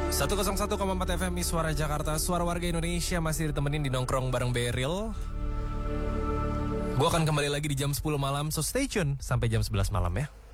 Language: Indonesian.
101,4 FM Suara Jakarta, suara warga Indonesia, masih ditemenin di nongkrong bareng Beril. Gue akan kembali lagi di jam 10 malam, so stay tune sampai jam 11 malam ya.